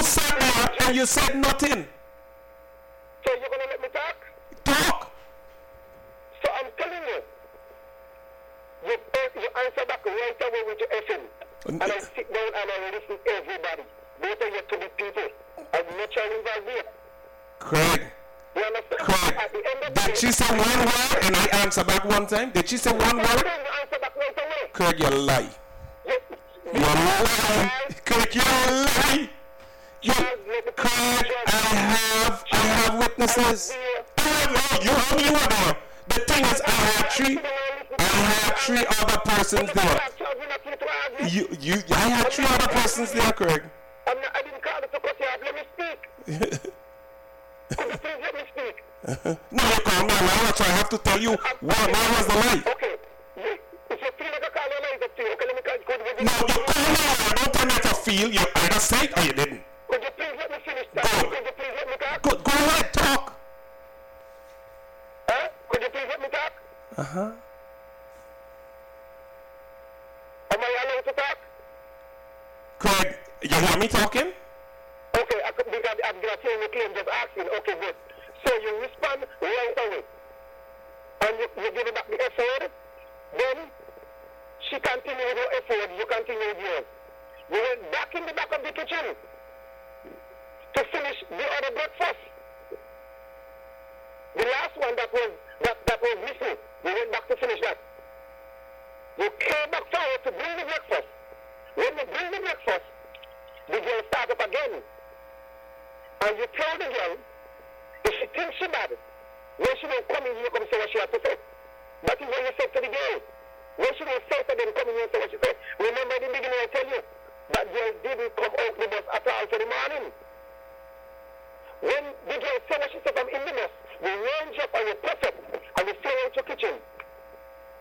sat there and you said nothing. So you're going to let me talk? Talk. So I'm telling you, you answer back right away with your FM. And I sit down and I listen to everybody. Both of you to the people. I'm not trying to involve you. Craig. You understand? Craig. At the end of the Did she say one word and I answer back one time? Did she say one word? answer back right away. Craig, you lie. You lie. Craig, you lie. Craig, I have witnesses. You only one there. The thing is, I had three other persons there. I had 3 other persons there, Craig. I didn't call it to cut you off. Let me speak. Could you please let me speak? No, you call me a liar, so I have to tell you why was the lie. Okay. If you feel like I call you a liar, it's up to you. Okay, let me call you. No, you call me a liar. Don't tell me to feel. You either say it or you didn't. Could you please let me finish talking? Could you please let me talk? Go ahead, talk. Huh? Could you please let me talk? Uh-huh. Am I allowed to talk? Craig, you hear me talking? Okay, because I'm going to say you claim just asking. Okay, good. So you respond right away. And you give it back the effort. Then she continued with her effort. You continue with yours. You went back in the back of the kitchen to finish the other breakfast. The last one that was missing. You went back to finish that. You came back forward to bring the breakfast. When you bring the breakfast, the girl start up again. And you tell the girl, if she thinks she bad, when she don't come in, you come say what she has to say. That is what you said to the girl. When she don't say to them, come in and say what she said. When